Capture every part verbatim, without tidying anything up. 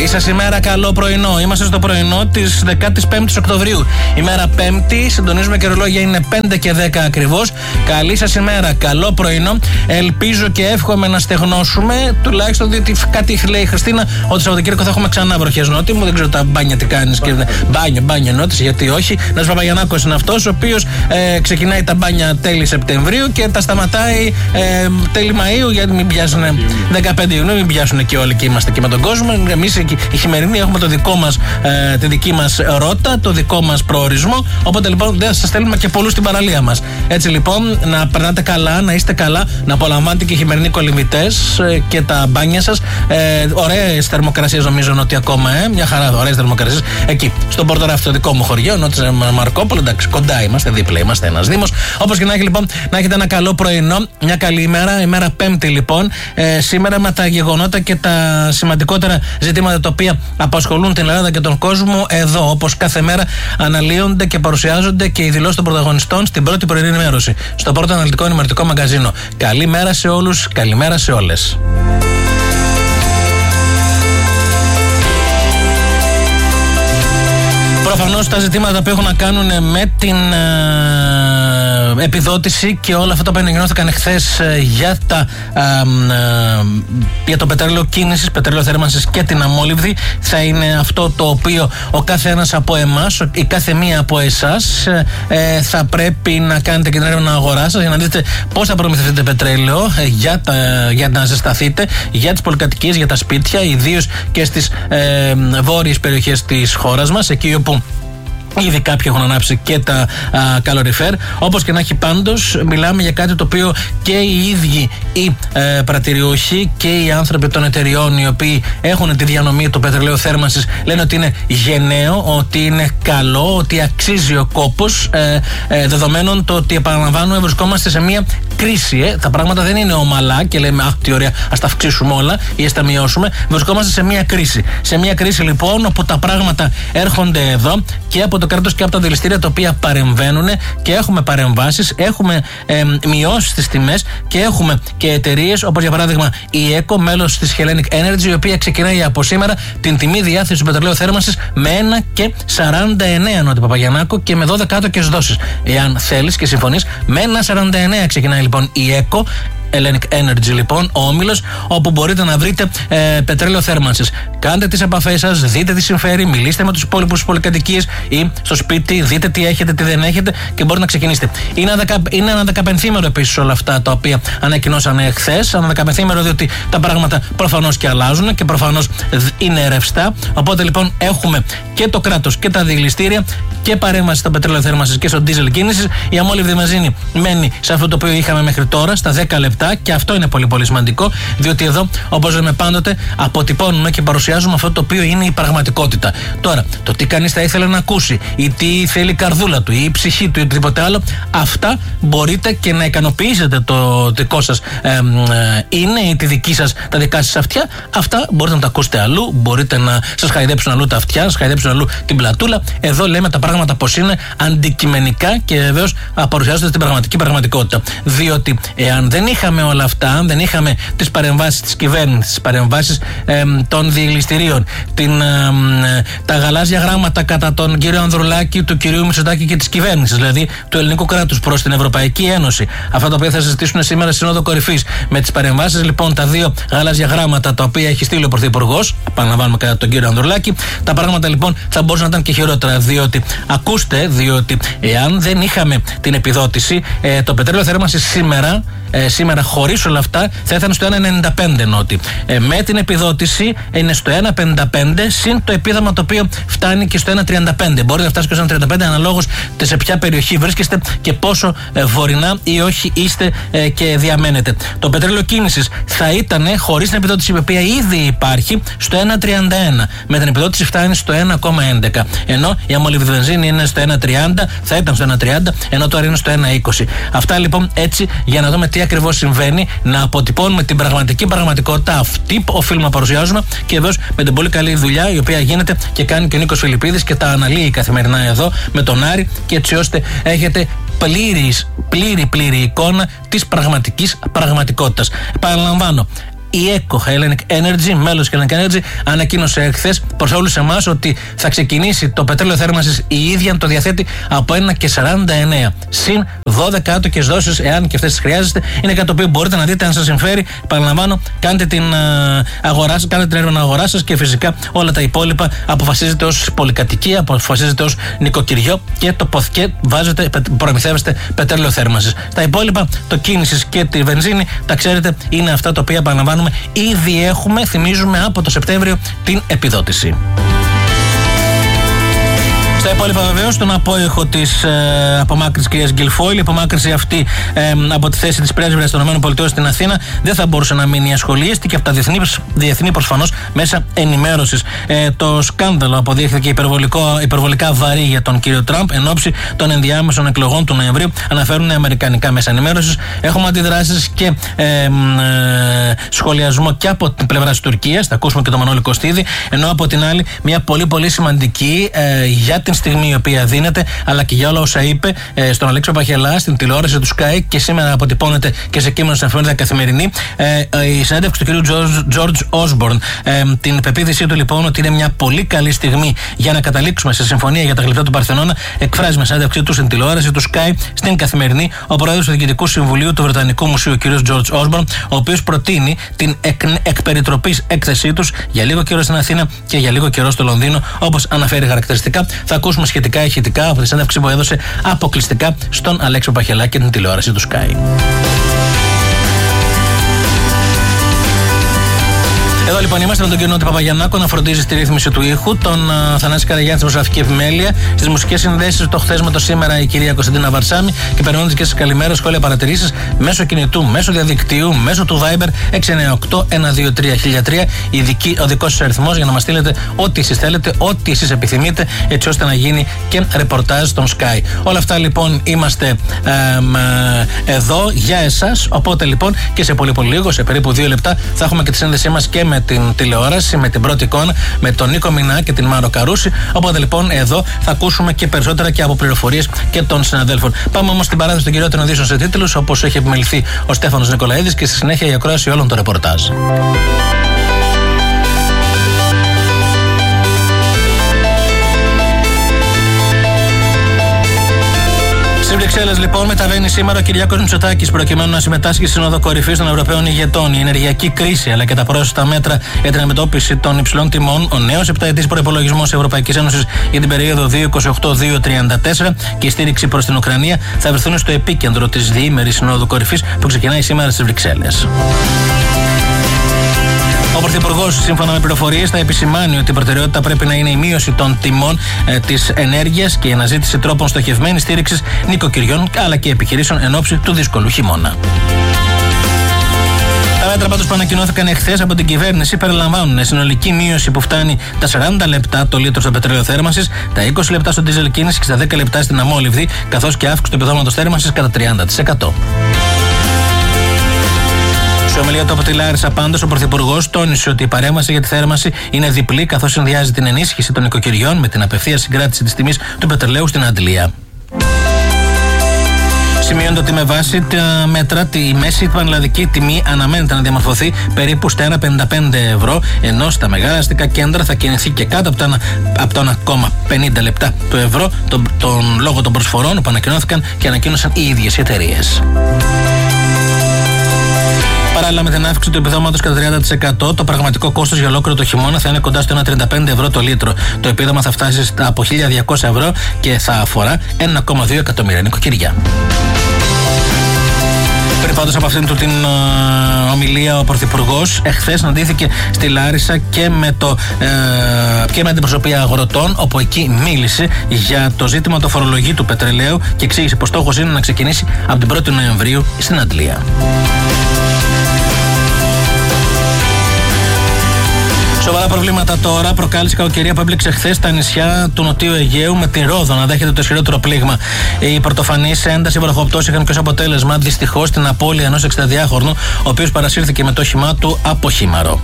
Καλή σας ημέρα, καλό πρωινό. Είμαστε στο πρωινό της δεκαπέντε Οκτωβρίου. Ημέρα Πέμπτη, συντονίζουμε και ρολόγια είναι πέντε και δέκα ακριβώς. Καλή σας ημέρα, καλό πρωινό. Ελπίζω και εύχομαι να στεγνώσουμε, τουλάχιστον διότι κάτι λέει η Χριστίνα ότι Σαββατοκύριακο θα έχουμε ξανά βροχές. Νότι μου, δεν ξέρω τα μπάνια τι κάνεις. Και... μπάνιο, μπάνιο νότης, γιατί όχι. Νας Παπαγιαννάκος είναι αυτός ο οποίος ε, ξεκινάει τα μπάνια τέλη Σεπτεμβρίου και τα σταματάει ε, τέλη Μαΐου, γιατί μην πιάσουν δεκαπέντε Ιουνίου, μην πιάσουν και όλοι και είμαστε και με τον κόσμο. Εμείς οι χειμερινοί έχουμε το δικό μας, ε, τη δική μας ρότα, το δικό μας προορισμό. Οπότε λοιπόν δεν σας στέλνουμε και πολλούς στην παραλία μας. Έτσι λοιπόν, να περνάτε καλά, να είστε καλά, να απολαμβάνετε και οι χειμερινοί κολυμβητές ε, και τα μπάνια σας. Ε, ωραίες θερμοκρασίες νομίζω ότι ακόμα, ε, μια χαρά, ωραίες θερμοκρασίες. Εκεί, στον Πορτοράφι, το δικό μου χωριό, Νότης Μαρκόπολο, εντάξει, κοντά είμαστε, δίπλα είμαστε, ένας δήμος. Όπως και να έχει λοιπόν, να έχετε ένα καλό πρωινό, μια καλή ημέρα, ημέρα Πέμπτη λοιπόν. Ε, σήμερα με τα γεγονότα και τα σημαντικότερα ζητήματα τα οποία απασχολούν την Ελλάδα και τον κόσμο, εδώ όπως κάθε μέρα αναλύονται και παρουσιάζονται και οι δηλώσεις των πρωταγωνιστών στην πρώτη πρωινή ενημέρωση, στο πρώτο αναλυτικό ενημερωτικό μαγκαζίνο. Καλημέρα σε όλους, καλημέρα σε όλες. Προφανώς τα ζητήματα που έχουν να κάνουν με την ε, επιδότηση και όλα αυτά που ανακοινώθηκαν εχθές ε, για, τα, ε, ε, για το πετρέλαιο κίνησης, πετρέλαιο θέρμανσης και την αμμόλυβδη, θα είναι αυτό το οποίο ο κάθε ένας από εμάς, η κάθε μία από εσάς ε, θα πρέπει να κάνετε και την έρευνα αγορά σας για να δείτε πώς θα προμηθευτείτε πετρέλαιο ε, για, τα, για να ζεσταθείτε, για τις πολυκατοικίες, για τα σπίτια, ιδίως και στις ε, βόρειες περιοχές της χώρας μας, εκεί όπου ήδη κάποιοι έχουν ανάψει και τα καλοριφέρ. Όπως και να έχει, πάντως μιλάμε για κάτι το οποίο και οι ίδιοι οι ε, πρατηριούχοι και οι άνθρωποι των εταιριών οι οποίοι έχουν τη διανομή του πετρελαίου θέρμανσης λένε ότι είναι γενναίο, ότι είναι καλό, ότι αξίζει ο κόπος, ε, ε, δεδομένων το ότι, επαναλαμβάνουμε, βρισκόμαστε σε μια κρίση. Ε. Τα πράγματα δεν είναι ομαλά και λέμε αχ τι ωραία, ας τα αυξήσουμε όλα ή ας τα μειώσουμε. Βρισκόμαστε σε μια κρίση. Σε μια κρίση λοιπόν όπου τα πράγματα έρχονται εδώ και από το κράτος και από τα δηληστήρια τα οποία παρεμβαίνουν και έχουμε παρεμβάσεις, έχουμε ε, μειώσει τις τιμές και έχουμε και εταιρείες όπως για παράδειγμα η ΕΚΟ, μέλος της Hellenic Energy, η οποία ξεκινάει από σήμερα την τιμή διάθεσης του πετρελαίου θέρμανσης με ένα και σαράντα εννέα, Νότι Παπαγιαννάκου, και με δώδεκα άτοκες δόσεις. Εάν θέλεις και συμφωνείς, με ένα σαράντα εννέα ξεκινάει λοιπόν η ΕΚΟ. Hellenic Energy λοιπόν, ο όμιλος, όπου μπορείτε να βρείτε ε, πετρέλαιο θέρμανσης. Κάντε τις επαφές σας, δείτε τι συμφέρει, μιλήστε με τους υπόλοιπους πολυκατοικίες ή στο σπίτι, δείτε τι έχετε, τι δεν έχετε και μπορείτε να ξεκινήσετε. Είναι ένα, δεκα, είναι ένα δεκαπενθήμερο επίσης όλα αυτά τα οποία ανακοινώσανε χθες. Ένα δεκαπενθήμερο διότι τα πράγματα προφανώς και αλλάζουν και προφανώς είναι ρευστά. Οπότε λοιπόν έχουμε και το κράτος και τα δηληστήρια και παρέμβαση στο πετρέλαιο θέρμανσης και στο ντίζελ κίνησης. Η αμμόλυβδη βενζίνη μένει σε αυτό το οποίο είχαμε μέχρι τώρα, στα δέκα λεπτά. Και αυτό είναι πολύ πολύ σημαντικό, διότι εδώ, όπως λέμε πάντοτε, αποτυπώνουμε και παρουσιάζουμε αυτό το οποίο είναι η πραγματικότητα. Τώρα, το τι κανείς θα ήθελε να ακούσει, ή τι θέλει η καρδούλα του, ή η ψυχή του, ή οτιδήποτε άλλο, αυτά μπορείτε και να ικανοποιήσετε το δικό σας ε, ε, είναι, ή τη δική σας, τα δικά σας αυτιά. Αυτά μπορείτε να τα ακούσετε αλλού, μπορείτε να σας χαϊδέψουν αλλού τα αυτιά, να σας χαϊδέψουν αλλού την πλατούλα. Εδώ λέμε τα πράγματα πώς είναι, αντικειμενικά και βεβαίως παρουσιάζονται στην πραγματική πραγματικότητα. Διότι εάν δεν είχαμε με όλα αυτά, αν δεν είχαμε τις παρεμβάσεις της κυβέρνησης, τις παρεμβάσεις ε, των δηληστηρίων, την, ε, τα γαλάζια γράμματα κατά τον κύριο Ανδρουλάκη, του κυρίου Μητσοτάκη και της κυβέρνησης, δηλαδή του ελληνικού κράτους προς την Ευρωπαϊκή Ένωση, αυτά τα οποία θα συζητήσουν σήμερα στη Σύνοδο Κορυφής, με τις παρεμβάσεις λοιπόν, τα δύο γαλάζια γράμματα τα οποία έχει στείλει ο Πρωθυπουργός, επαναλαμβάνουμε κατά τον κύριο Ανδρουλάκη, τα πράγματα λοιπόν θα μπορούσαν να ήταν και χειρότερα. Διότι, ακούστε, διότι εάν δεν είχαμε την επιδότηση, ε, το πετρέλαιο θέρμανσης σήμερα, ε, σήμερα χωρίς όλα αυτά θα ήταν στο ένα ενενήντα πέντε Νότι. Ε, με την επιδότηση είναι στο ένα πενήντα πέντε συν το επίδομα το οποίο φτάνει και στο ένα τριάντα πέντε. Μπορείτε να φτάσετε και στο ένα τριάντα πέντε αναλόγως σε ποια περιοχή βρίσκεστε και πόσο ε, βορεινά ή όχι είστε ε, και διαμένετε. Το πετρέλαιο κίνησης θα ήταν χωρίς την επιδότηση, η οποία ήδη υπάρχει, στο ένα τριάντα ένα. Με την επιδότηση φτάνει στο ένα κόμμα έντεκα. Ενώ η αμμολυβδη βενζίνη είναι στο ένα τριάντα, θα ήταν στο ένα τριάντα, ενώ τώρα είναι στο ένα είκοσι. Αυτά λοιπόν έτσι για να δούμε τι ακριβώς συμβαίνει, να αποτυπώνουμε την πραγματική πραγματικότητα. Αυτή οφείλουμε να παρουσιάζουμε και βεβαίως με την πολύ καλή δουλειά η οποία γίνεται και κάνει και ο Νίκος Φιλιππίδης και τα αναλύει καθημερινά εδώ με τον Άρη, και έτσι ώστε έχετε πλήρης, πλήρη πλήρη εικόνα της πραγματικής πραγματικότητας. Επαναλαμβάνω, η ΕΚΟ, Hellenic Energy, μέλος Hellenic Energy, ανακοίνωσε εχθές προς όλους εμάς ότι θα ξεκινήσει το πετρέλαιο θέρμανσης η ίδια να το διαθέτει από ένα και σαράντα εννέα συν δώδεκα άτοκες δόσεις, εάν και αυτές τις χρειάζεστε. Είναι κάτι το οποίο μπορείτε να δείτε αν σας συμφέρει. Παραλαμβάνω, κάντε την αγορά σας, κάντε την έρευνα αγορά σας και φυσικά όλα τα υπόλοιπα αποφασίζετε ως πολυκατοικία, αποφασίζετε ως νοικοκυριό και το και βάζετε, προμηθεύεστε πετρέλαιο θέρμανσης. Τα υπόλοιπα, το κίνησης και τη βενζίνη, τα ξέρετε, είναι αυτά τα οποία παραλαμβάνουμε. Ήδη έχουμε, θυμίζουμε, από το Σεπτέμβριο την επιδότηση. Στα υπόλοιπα, βεβαίως, τον απόϊχο της ε, απομάκρυνσης κυρίας Γκιλφόιλ, η απομάκρυνση αυτή ε, από τη θέση της πρέσβυρας των ΗΠΑ στην Αθήνα δεν θα μπορούσε να μείνει ασχολίαστη και από τα διεθνή, διεθνή προσφανώς μέσα ενημέρωσης. Ε, το σκάνδαλο αποδείχθηκε υπερβολικό, υπερβολικά βαρύ για τον κύριο Τραμπ εν ώψη των ενδιάμεσων εκλογών του Νοεμβρίου, αναφέρουν αμερικανικά μέσα ενημέρωσης. Έχουμε αντιδράσεις και ε, ε, σχολιασμό και από την πλευρά της Τουρκίας, θα ακούσουμε και τον Μανώλη Κωστίδη, ενώ από την άλλη μια πολύ πολύ σημαντική ε, για την στιγμή η οποία δίνεται, αλλά και για όλα όσα είπε ε, στον Αλέξη Παπαχελά, στην τηλεόραση του Sky και σήμερα αποτυπώνεται και σε κείμενο στην εφημερίδα Καθημερινή, ε, η συνέντευξη του κ. George Osborne. Ε, την πεποίθησή του λοιπόν ότι είναι μια πολύ καλή στιγμή για να καταλήξουμε σε συμφωνία για τα γλυπτά του Παρθενώνα, εκφράζει με συνέντευξή του στην τηλεόραση του Sky στην Καθημερινή ο πρόεδρος του Διοικητικού Συμβουλίου του Βρετανικού Μουσείου, κ. George Osborne, ο οποίος προτείνει την εκ, εκπεριτροπής έκθεσή τους για λίγο καιρό στην Αθήνα και για λίγο καιρό στο Λονδίνο, όπως αναφέρει χαρακτηριστικά. Θα ακούσουμε σχετικά ηχητικά από τη συνέντευξη που έδωσε αποκλειστικά στον Αλέξη Παπαχελά και την τηλεόραση του Sky. Εδώ λοιπόν είμαστε με τον κύριο Νότι Παπαγιαννάκο να φροντίζει στη ρύθμιση του ήχου, τον uh, Θανάση Καραγιάννη στη μουσική επιμέλεια, στις μουσικές συνδέσεις το χθες με το σήμερα η κυρία Κωνσταντίνα Βαρσάμι και περιμένοντας και σας καλημέρα, σχόλια, παρατηρήσεις μέσω κινητού, μέσω διαδικτύου, μέσω του Viber έξι εννιά οκτώ ένα δύο τρία χίλια τρία, ο δικός σας αριθμός για να μας στείλετε ό,τι εσείς θέλετε, ό,τι εσείς επιθυμείτε, έτσι ώστε να γίνει και ρεπορτάζ στον Sky. Όλα αυτά λοιπόν είμαστε ε, ε, εδώ για εσάς, οπότε λοιπόν και σε πολύ πολύ λίγο, σε περίπου δύο λεπτά, θα έχουμε και τη σύνδεσή μας και με με την τηλεόραση, με την πρώτη εικόνα, με τον Νίκο Μινά και την Μάρο Καρούση. Οπότε λοιπόν εδώ θα ακούσουμε και περισσότερα και από πληροφορίες και των συναδέλφων. Πάμε όμως στην παράδοση των κυριότερων ειδήσεων σε τίτλους, όπως έχει επιμεληθεί ο Στέφανος Νικολαίδης, και στη συνέχεια η ακρόαση όλων των ρεπορτάζ. Στις Βρυξέλλες λοιπόν μεταβαίνει σήμερα ο Κυριάκος Μητσοτάκης προκειμένου να συμμετάσχει στη Σύνοδο Κορυφής των Ευρωπαίων Ηγετών. Η ενεργειακή κρίση αλλά και τα πρόσθετα μέτρα για την αντιμετώπιση των υψηλών τιμών, ο νέος επταετής προϋπολογισμός Ευρωπαϊκής Ένωσης για την περίοδο δύο χιλιάδες είκοσι οκτώ με δύο χιλιάδες τριάντα τέσσερα και η στήριξη προς την Ουκρανία θα βρεθούν στο επίκεντρο της διήμερης Συνόδου Κορυφής που ξεκινάει σήμερα στις Βρυξέλλες. Ο Πρωθυπουργός, σύμφωνα με πληροφορίες, θα επισημάνει ότι η προτεραιότητα πρέπει να είναι η μείωση των τιμών ε, της ενέργειας και η αναζήτηση τρόπων στοχευμένης στήριξης νοικοκυριών αλλά και επιχειρήσεων εν ώψη του δύσκολου χειμώνα. Τα μέτρα πάντως που ανακοινώθηκαν εχθές από την κυβέρνηση περιλαμβάνουν συνολική μείωση που φτάνει τα σαράντα λεπτά το λίτρο στο πετρέλαιο θέρμανσης, τα είκοσι λεπτά στο ντίζελ κίνηση και στα δέκα λεπτά στην αμόλυβδη, καθώς και αύξηση του επιδόματος θέρμανσης κατά τριάντα τοις εκατό. Σε ομιλία του από τη Λάρισα, πάντως, ο Πρωθυπουργός τόνισε ότι η παρέμβαση για τη θέρμανση είναι διπλή, καθώς συνδυάζει την ενίσχυση των οικοκυριών με την απευθείας συγκράτηση της τιμής του πετρελαίου στην αντλία. Σημειώνεται ότι με βάση τα μέτρα η μέση πανελλαδική τιμή αναμένεται να διαμορφωθεί περίπου στα ένα κόμμα πενήντα πέντε ευρώ, ενώ στα μεγάλα αστικά κέντρα θα κινηθεί και κάτω από τα, από τα ένα κόμμα πενήντα λεπτά του ευρώ, τον, τον λόγο των προσφορών που ανακοινώθηκαν και ανακοίνωσαν οι ίδιες οι εταιρείες. Παράλληλα με την αύξηση του επιδόματος κατά τριάντα τοις εκατό, το πραγματικό κόστος για ολόκληρο το χειμώνα θα είναι κοντά στο ένα κόμμα τριάντα πέντε ευρώ το λίτρο. Το επίδομα θα φτάσει από χίλια διακόσια ευρώ και θα αφορά ένα κόμμα δύο εκατομμύρια νοικοκυριά. Πριν πάντως από αυτήν του την uh, ομιλία, ο Πρωθυπουργός εχθές συναντήθηκε στη Λάρισα και με, το, uh, και με την προσωπία αγροτών, όπου εκεί μίλησε για το ζήτημα το φορολογή του πετρελαίου και εξήγησε πως στόχος είναι να ξεκινήσει από την πρώτη Νοεμβρίου στην αντλία. Σοβαρά προβλήματα τώρα προκάλεσε η κακοκαιρία που έπληξε χθες στα νησιά του Νοτιού Αιγαίου, με την Ρόδο να δέχεται το ισχυρότερο πλήγμα. Οι πρωτοφανείς ένταση βροχοπτώσεις είχαν και ως αποτέλεσμα δυστυχώς την απώλεια ενός εξηνταδιάχρονου, ο οποίος παρασύρθηκε με το όχημά του από χήμαρο.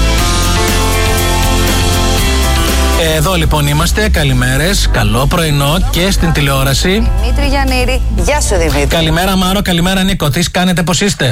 Εδώ λοιπόν είμαστε. Καλημέρες, καλό πρωινό και στην τηλεόραση. Δημήτρη Γιαννήρη, γεια σου Δημήτρη. Καλημέρα Μάρο, καλημέρα Νίκο. Τι κάνετε, πώς είστε?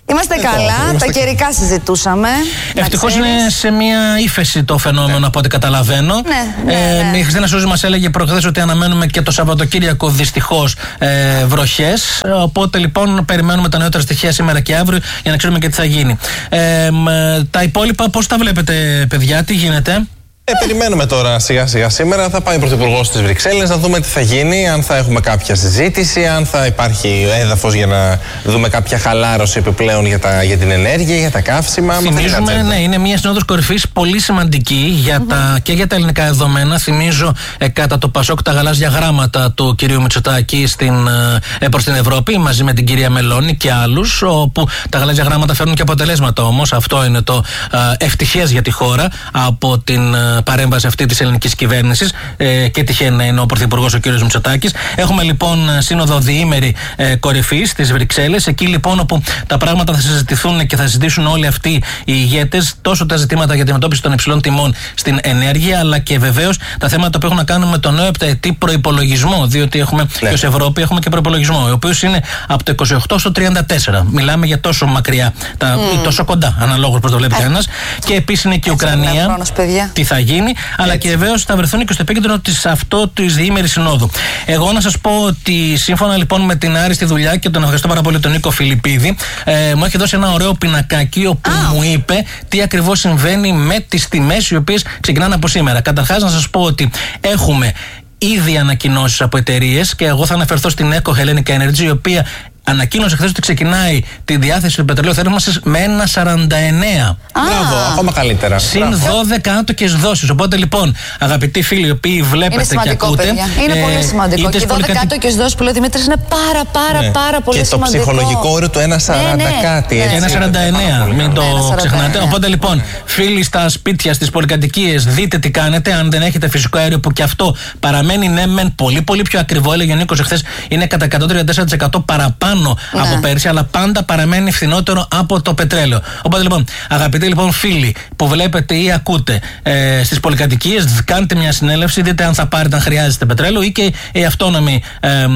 Είμαστε Εδώ, καλά, είμαστε τα καιρικά συζητούσαμε. Ευτυχώς είναι σε μια ύφεση το φαινόμενο, ναι. από ό,τι καταλαβαίνω. Ναι, ναι, ναι. Ε, η Χριστίνα Σούζη μας έλεγε προχθές ότι αναμένουμε και το Σαββατοκύριακο δυστυχώς ε, βροχές. Οπότε λοιπόν περιμένουμε τα νεότερα στοιχεία σήμερα και αύριο για να ξέρουμε και τι θα γίνει. Ε, τα υπόλοιπα πώς τα βλέπετε, παιδιά, τι γίνεται? Ε, περιμένουμε τώρα σιγά σιγά σήμερα. Θα πάει ο Πρωθυπουργός στις Βρυξέλλες να δούμε τι θα γίνει, αν θα έχουμε κάποια συζήτηση, αν θα υπάρχει έδαφος για να δούμε κάποια χαλάρωση επιπλέον για, τα, για την ενέργεια, για τα καύσιμα. Θυμίζουμε, ναι, είναι μια συνόδος κορυφής πολύ σημαντική για mm-hmm. τα, και για τα ελληνικά δεδομένα. Θυμίζω ε, κατά το Πασόκ τα γαλάζια γράμματα του κυρίου Μητσοτάκη στην, ε, προς την Ευρώπη μαζί με την κυρία Μελώνη και άλλους, όπου τα γαλάζια γράμματα φέρνουν και αποτελέσματα όμως. Αυτό είναι το ε, ευτυχές για τη χώρα από την παρέμβαση αυτή της ελληνικής κυβέρνησης ε, και τυχαίνει να είναι ο Πρωθυπουργός ο κ. Μητσοτάκης. Έχουμε λοιπόν σύνοδο διήμερη ε, κορυφής στις Βρυξέλλες, εκεί λοιπόν όπου τα πράγματα θα συζητηθούν και θα συζητήσουν όλοι αυτοί οι ηγέτες, τόσο τα ζητήματα για την αντιμετώπιση των υψηλών τιμών στην ενέργεια, αλλά και βεβαίως τα θέματα που έχουν να κάνουν με τον νέο επταετή προϋπολογισμό, διότι έχουμε ναι. και ως Ευρώπη έχουμε και προϋπολογισμό, ο οποίος είναι από το είκοσι οκτώ στο τριάντα τέσσερα. Μιλάμε για τόσο μακριά, τα, mm. τόσο κοντά, αναλόγως πώς το βλέπει κανένας. Και επίσης είναι και η Ουκρανία. Χρόνος, τι θα γίνει, αλλά έτσι. Και βεβαίως θα βρεθούν και στο επίκεντρο της αυτό της διήμερης συνόδου. Εγώ να σας πω ότι σύμφωνα λοιπόν με την άριστη δουλειά και τον ευχαριστώ πάρα πολύ τον Νίκο Φιλιππίδη, ε, μου έχει δώσει ένα ωραίο πινακάκι όπου ah. μου είπε τι ακριβώς συμβαίνει με τις τιμές οι οποίες ξεκινάνε από σήμερα. Καταρχάς να σας πω ότι έχουμε ήδη ανακοινώσεις από εταιρείες και εγώ θα αναφερθώ στην Eco Hellenic Energy, η οποία ανακοίνωσε χθες ότι ξεκινάει τη διάθεση του πετρελαίου θέρμανσης με ένα σαράντα εννέα. Μπράβο, ακόμα καλύτερα. Συν δώδεκα άτοκες δόσεις. Οπότε λοιπόν, αγαπητοί φίλοι, οι οποίοι βλέπετε και ακούτε. Παιδιά. Είναι ε, πολύ σημαντικό. Και οι δώδεκα άτοκες δόσεις που λέει ο Δημήτρης είναι πάρα πάρα ναι. πάρα πολύ και σημαντικό. Και το ψυχολογικό όριο του ένα σαράντα ναι, ναι. κάτι. Ναι. ένα σαράντα εννέα, μην το ξεχνάτε. Οπότε λοιπόν, φίλοι στα σπίτια, στις πολυκατοικίες, δείτε τι κάνετε. Αν δεν έχετε φυσικό αέριο, που και αυτό παραμένει ναι, μεν πολύ πολύ πιο ακριβό, έλεγε ο Νίκος εχθές, είναι κατά εκατόν τριάντα τέσσερα τοις εκατό παραπάνω. Ναι. από πέρσι, αλλά πάντα παραμένει φθηνότερο από το πετρέλαιο. Οπότε λοιπόν, αγαπητοί λοιπόν φίλοι που βλέπετε ή ακούτε ε, στις πολυκατοικίες, κάντε μια συνέλευση, δείτε αν θα πάρετε, αν χρειάζεστε πετρέλαιο, ή και οι αυτόνομοι ε, ε,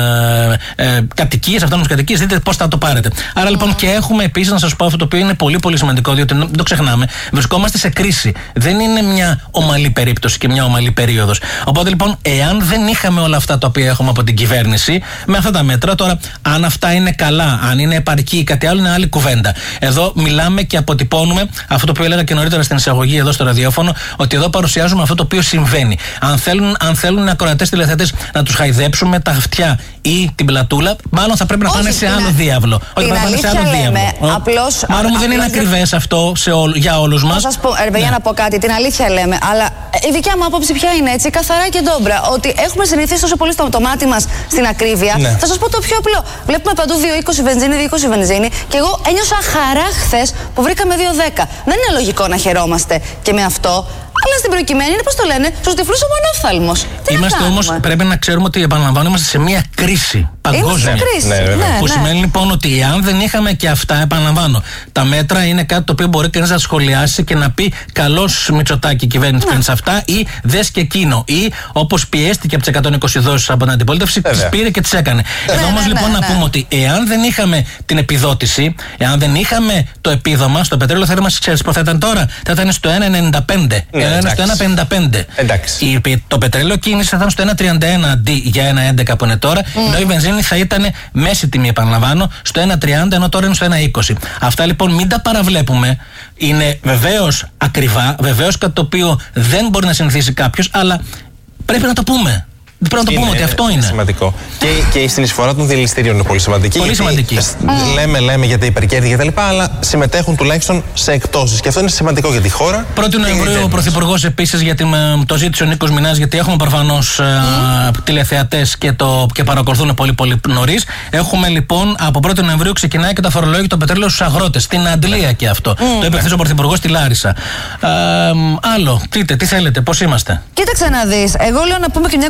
ε, κατοικίες, αυτόνομες κατοικίες, δείτε πώς θα το πάρετε. Άρα λοιπόν mm. και έχουμε επίσης να σας πω αυτό το οποίο είναι πολύ πολύ σημαντικό, διότι δεν το ξεχνάμε, βρισκόμαστε σε κρίση. Δεν είναι μια ομαλή περίπτωση και μια ομαλή περίοδος. Οπότε λοιπόν, εάν δεν είχαμε όλα αυτά τα οποία έχουμε από την κυβέρνηση, με αυτά τα μέτρα τώρα, αν αυτά είναι καλά, αν είναι επαρκή ή κάτι άλλο, είναι άλλη κουβέντα. Εδώ μιλάμε και αποτυπώνουμε αυτό το οποίο έλεγα και νωρίτερα στην εισαγωγή εδώ στο ραδιόφωνο, ότι εδώ παρουσιάζουμε αυτό το οποίο συμβαίνει. Αν θέλουν, αν θέλουν ακροατές τηλεθεατές να τους χαϊδέψουμε τα αυτιά ή την πλατούλα, μάλλον θα πρέπει να πάνε σε άλλο διάβλο. Όχι, θα πάνε σε άλλο διάβλο. Απλώς, μάλλον απλώς δεν είναι ακριβές αυτό σε ό, για όλους μας. Θα σας πω, ρε, για να πω κάτι, την αλήθεια λέμε, αλλά η δικιά μου άποψη ποια είναι, έτσι, καθαρά και ντόμπρα, ότι έχουμε συνηθίσει τόσο πολύ στο μάτι μας στην ακρίβεια. Ναι. Θα σας πω το πιο απλό. Βλέπουμε παντού δύο είκοσι βενζίνη, δύο είκοσι βενζίνη, και εγώ ένιωσα χαρά χθες που βρήκαμε δύο δέκα. Δεν είναι λογικό να χαιρόμαστε και με αυτό. Αλλά στην προκειμένη είναι, πώς το λένε, στους τυφλούς ο μονόφθαλμος. Είμαστε όμως, πρέπει να ξέρουμε ότι επαναλαμβάνω, είμαστε σε μια κρίση παγκόσμια. Είμαστε κρίση. Ναι, ναι, ναι, που ναι. σημαίνει λοιπόν ότι αν δεν είχαμε και αυτά, επαναλαμβάνω, τα μέτρα είναι κάτι το οποίο μπορεί κανείς να σχολιάσει και να πει καλώς Μητσοτάκη, η κυβέρνηση παίρνει σε αυτά, ή δες και εκείνο. Ή όπως πιέστηκε από τις εκατόν είκοσι δόσεις από την αντιπολίτευση, τις πήρε και τις έκανε. Ναι, Εδώ ναι, όμως ναι, λοιπόν ναι, να ναι. πούμε ότι εάν δεν είχαμε την επιδότηση, εάν δεν είχαμε το επίδομα, στο πετρέλαιο θέρμανσης, ξέρεις πώς θα ήταν τώρα? Θα ήταν στο ένα ενενήντα πέντε. Ναι, στο ένα πενήντα πέντε. Εντάξει. Το πετρέλαιο κίνηση θα ήταν στο ένα τριάντα ένα αντί για ένα έντεκα που είναι τώρα, mm. ενώ η βενζίνη θα ήταν μέση τιμή, επαναλαμβάνω, στο ένα τριάντα, ενώ τώρα είναι στο ένα είκοσι. Αυτά λοιπόν μην τα παραβλέπουμε. Είναι βεβαίως ακριβά, βεβαίως κάτι το οποίο δεν μπορεί να συνηθίσει κάποιος, αλλά πρέπει να το πούμε. Πρέπει να το πούμε ότι αυτό είναι. Σημαντικό. Και, και η συνεισφορά των διελιστήριων είναι πολύ σημαντική. Πολύ σημαντική. Λέμε, λέμε για τα υπερκέρδη κτλ., αλλά συμμετέχουν τουλάχιστον σε εκπτώσεις. Και αυτό είναι σημαντικό για τη χώρα. πρώτη Νοεμβρίου ο Πρωθυπουργός επίσης, γιατί το ζήτησε ο Νίκος Μινάς, γιατί έχουμε προφανώς mm. τηλεθεατές και, το, και παρακολουθούν πολύ πολύ νωρίς. Έχουμε λοιπόν από πρώτη Νοεμβρίου ξεκινάει και το αφορολόγητο πετρέλαιο στους αγρότες. Στην Αντλία mm. και αυτό. Mm. Το είπε χθες ο Πρωθυπουργός στη Λάρισα. Ε, άλλο, πείτε, τι θέλετε, πώς είμαστε? Κοίταξε να δεις. Εγώ λέω να πούμε και μια κουβέντα για τον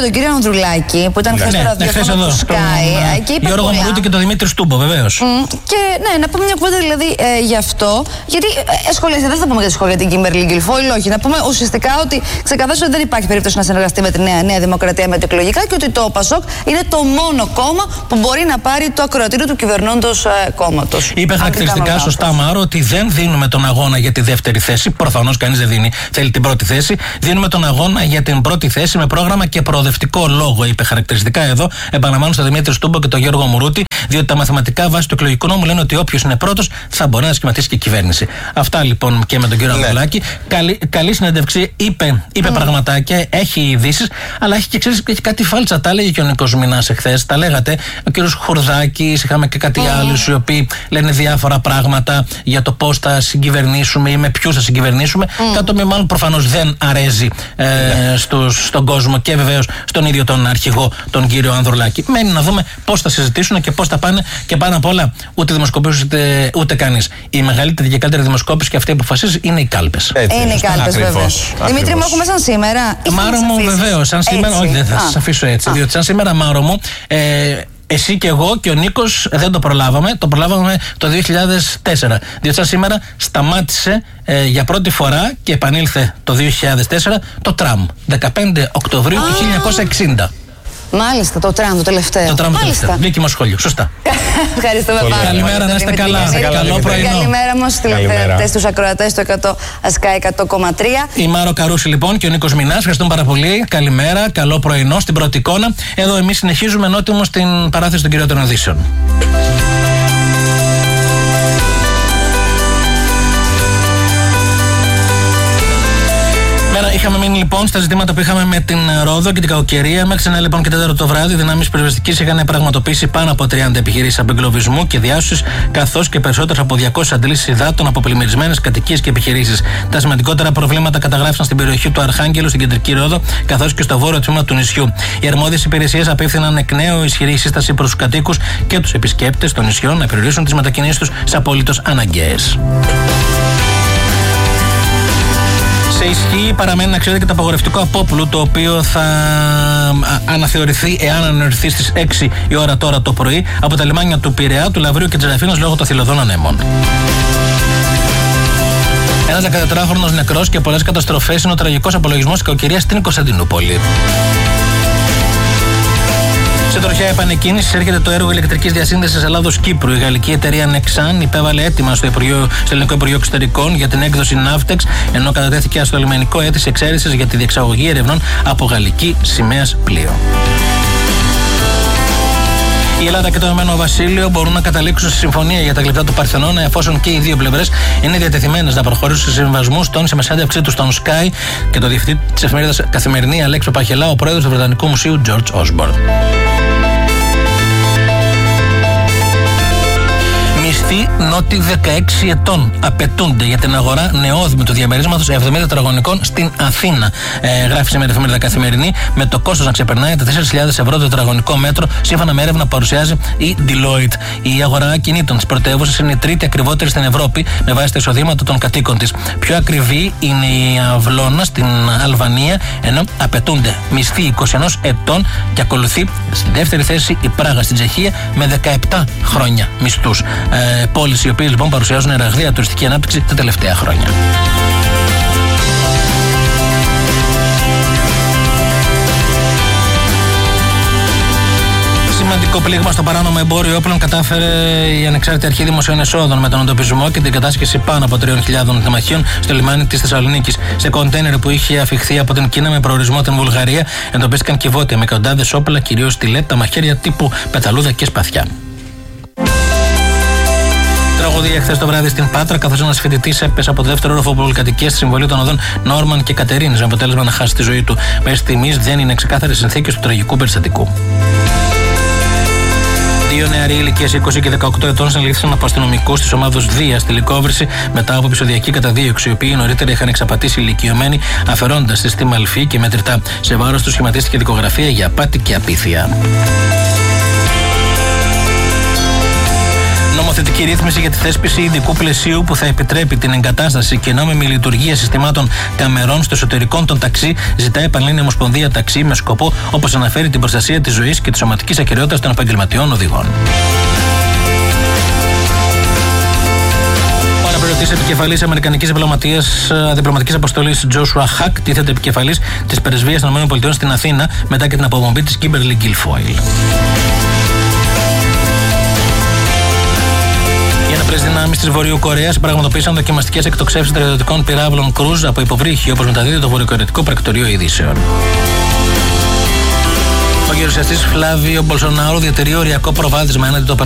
τον κύριο Ανδρουλάκη, που ήταν χθες στο ραδιόφωνο του Sky. Γιώργο Μουρούτη και τον Δημήτρη Στούμπο, βεβαίως. Και ναι, να πούμε μια κουβέντα δηλαδή ε, γι' αυτό. Γιατί ε, σχολιάζει, δεν θα πούμε για τη σχόλια την Κίμπερλι Γκιλφόιλ, όχι. Να πούμε ουσιαστικά ότι ξεκαθάρισε ότι δεν υπάρχει περίπτωση να συνεργαστεί με τη Νέα, Νέα Δημοκρατία μετεκλογικά και ότι το ΠΑΣΟΚ είναι το μόνο κόμμα που μπορεί να πάρει το ακροατήριο του κυβερνώντος ε, κόμματος. Είπε χαρακτηριστικά σωστά, Μάρο, ότι δεν δίνουμε τον αγώνα για τη δεύτερη θέση. Προφανώς κανείς δεν δίνει, θέλει την πρώτη θέση. Δίνουμε τον αγώνα για την πρώτη θέση με πρόγραμμα και προοδευτικό λόγο, είπε χαρακτηριστικά εδώ. Επαναλαμβάνω στον Δημήτρη Στούμπο και τον Γιώργο Μουρούτη, διότι τα μαθηματικά βάσει του εκλογικού νόμου λένε ότι όποιος είναι πρώτος θα μπορεί να σχηματίσει και κυβέρνηση. Αυτά λοιπόν και με τον κύριο Ανδρουλάκη. Καλή, καλή συνέντευξη, είπε, είπε mm. πραγματάκια, έχει ειδήσεις, αλλά έχει και ξέρεις, έχει κάτι φάλτσα. Τα έλεγε και ο Νίκος Μινάς εχθές, τα λέγατε. Ο κύριος Χουρδάκης, είχαμε και κάτι mm. άλλους οι οποίοι λένε διάφορα πράγματα για το πώς θα συγκυβερνήσουμε ή με ποιους θα συγκυβερνήσουμε. Mm. Κάτι το μάλλον προφανώς δεν αρέσει ε, mm. στους, στον κόσμο και βεβαίως στον ίδιο τον αρχηγό, τον κύριο Ανδρουλάκη. Μένει να δούμε πώς θα συζητήσουν και πώς θα πάνε και πάνω απ' όλα ούτε δημοσκοπήσεις ούτε, ούτε κανείς. Η μεγαλύτερη και καλύτερη δημοσκόπηση και αυτή που αποφασίζει είναι οι κάλπες. Έτσι, είναι οι κάλπες, βέβαια. Δημήτρη μου, έχουμε σαν σήμερα. Μάρο μου, βεβαίως. Σαν σήμερα, όχι, δεν θα σας αφήσω έτσι. Α. Διότι σαν σήμερα, Μάρο μου, ε, εσύ και εγώ και ο Νίκος δεν το προλάβαμε. Το προλάβαμε το δύο χιλιάδες τέσσερα. Διότι σαν σήμερα σταμάτησε ε, για πρώτη φορά και επανήλθε το δύο χιλιάδες τέσσερα το τραμ. δεκαπέντε Οκτωβρίου του χίλια εννιακόσια εξήντα. Μάλιστα, το τραμ το τελευταίο. Το τραμ το τελευταίο. Δίκη μας σχόλιο. Σωστά. Ευχαριστούμε πάρα πολύ. Καλημέρα, να είστε καλά. Καλό πρωινό. Καλημέρα μας στους τηλεθεατές, στους ακροατές του Sky εκατό κόμμα τρία. Η Μάρο Καρούση λοιπόν και ο Νίκος Μινάς. Ευχαριστούμε πάρα πολύ. Καλημέρα, καλό πρωινό στην πρώτη εικόνα. Εδώ εμείς συνεχίζουμε νότιμο στην παράθεση των κυριότερων ειδήσεων. Είχαμε μείνει λοιπόν στα ζητήματα που είχαμε με την Ρόδο και την κακοκαιρία. Μέχρι ένα λοιπόν και τέταρτο το βράδυ, οι δυνάμεις πυροσβεστικής είχαν πραγματοποιήσει πάνω από τριάντα επιχειρήσεις απεγκλωβισμού και διάσωσης, καθώς και περισσότερες από διακόσιες αντλήσεις υδάτων από πλημμυρισμένες κατοικίες και επιχειρήσεις. Τα σημαντικότερα προβλήματα καταγράφησαν στην περιοχή του Αρχάγγελου, στην κεντρική Ρόδο, καθώς και στο βόρειο τμήμα του νησιού. Οι αρμόδιες υπηρεσίες απίφθηναν εκ νέου ισχυρή σύσταση προς τους κατοίκους και τους επισκέπτες των νησιών να περιορίσουν τις μετακινήσεις τους σε απολύτως αναγκαίες. Σε ισχύ παραμένει να ξέρετε και το απαγορευτικό απόπλου, το οποίο θα αναθεωρηθεί εάν ανανεωρηθεί στις έξι η ώρα τώρα το πρωί από τα λιμάνια του Πειραιά, του Λαβρίου και της Ραφίνας λόγω των θηλωδών ανέμων. Ένας δεκατετράχρονος νεκρός και πολλές καταστροφές είναι ο τραγικός απολογισμός της κακοκαιρίας στην Κωνσταντινούπολη. Σε τροχιά επανεκκίνησης έρχεται το έργο ηλεκτρικής διασύνδεσης Ελλάδος-Κύπρου. Η γαλλική εταιρεία Nexan υπέβαλε έτοιμα στο, Υπουργείο, στο Ελληνικό Υπουργείο Εξωτερικών για την έκδοση Navtex, ενώ κατατέθηκε στο λιμενικό αίτηση εξαίρεσης για τη διεξαγωγή ερευνών από γαλλική σημαίας πλοίο. Η Ελλάδα και το Ηνωμένο Βασίλειο μπορούν να καταλήξουν στη συμφωνία για τα γλυπτά του Παρθενώνα, εφόσον και οι δύο πλευρές είναι διατεθειμένες να προχωρήσουν σε συμβασμούς, τόνισε με συνέντευξή του στον Sky και το διευθυντή της εφημερίδας Καθημερινή Αλέξη Παπαχελά, ο πρόεδρος του Βρετανικού Μουσείου George Osborne. Μισθοί νότι δεκαέξι ετών απαιτούνται για την αγορά νεόδημου του διαμερίσματος εβδομήντα τετραγωνικών στην Αθήνα. Ε, γράφει σήμερα η εφημερίδα Καθημερινή, με το κόστος να ξεπερνάει τα τέσσερις χιλιάδες ευρώ το τετραγωνικό μέτρο, σύμφωνα με έρευνα που παρουσιάζει η Deloitte. Η αγορά κινήτων της πρωτεύουσας είναι η τρίτη ακριβότερη στην Ευρώπη με βάση τα εισοδήματα των κατοίκων της. Πιο ακριβή είναι η Αυλώνα στην Αλβανία, ενώ απαιτούνται μισθοί είκοσι ένα ετών και ακολουθεί στη δεύτερη θέση η Πράγα στην Τσεχία με δεκαεπτά χρόνια μισθούς. Ε, πόλεις οι οποίες λοιπόν παρουσιάζουν ραγδαία τουριστική ανάπτυξη τα τελευταία χρόνια. Σημαντικό πλήγμα στο παράνομο εμπόριο όπλων κατάφερε η Ανεξάρτητη Αρχή Δημοσίων Εσόδων με τον εντοπισμό και την κατάσχεση πάνω από τριών χιλιάδων τεμαχίων στο λιμάνι της Θεσσαλονίκης. Σε κοντέινερ που είχε αφιχθεί από την Κίνα με προορισμό την Βουλγαρία, εντοπίστηκαν κυβότια με εκατοντάδες όπλα, κυρίως στιλέτα, μαχαίρια τύπου πεταλούδα και σπαθιά. Τραγωδία χθες το βράδυ στην Πάτρα, καθώς ένας φοιτητής έπεσε από το δεύτερο όροφο πολυκατοικίας στη συμβολή των οδών Νόρμαν και Κατερίνης, με αποτέλεσμα να χάσει τη ζωή του. Μέχρι στιγμής δεν είναι ξεκάθαρες συνθήκες του τραγικού περιστατικού. Δύο νεαροί ηλικίας είκοσι και δεκαοκτώ ετών συνελήφθησαν από αστυνομικούς της ομάδος Δία στη Λυκόβρηση μετά από επεισοδιακή καταδίωξη, οι οποίοι νωρίτερα είχαν εξαπατήσει ηλικιωμένοι αφαιρώντας συστήμα αλφή και μετρητά. Σε βάρος του σχηματίστηκε δικογραφία για απάτη και απίθεια. Νομοθετική ρύθμιση για τη θέσπιση ειδικού πλαισίου που θα επιτρέπει την εγκατάσταση και νόμιμη λειτουργία συστημάτων καμερών στο εσωτερικό των ταξί, ζητάει η Πανελλήνια Ομοσπονδία Ταξί με σκοπό, όπως αναφέρει, την προστασία της ζωής και της σωματικής ακεραιότητας των επαγγελματιών οδηγών. Ο αναπληρωτής επικεφαλής Αμερικανικής διπλωματικής αποστολής Joshua Hack τίθεται επικεφαλής της Πρεσβείας των ΗΠΑ στην Αθήνα μετά και την αποπομπή της Kimberly Guilfoyle. Οι ενοπλές δυνάμεις της Βορείου Κορέας πραγματοποίησαν δοκιμαστικές εκτοξεύσεις στρατιωτικών πυράβλων Κρούζ από υποβρύχιο, όπως μεταδίδει το βορειοκορεατικό πρακτορείο ειδήσεων. Ο γερουσιαστής Φλάβιο Μπολσονάρο διατηρεί οριακό προβάδισμα έναντι του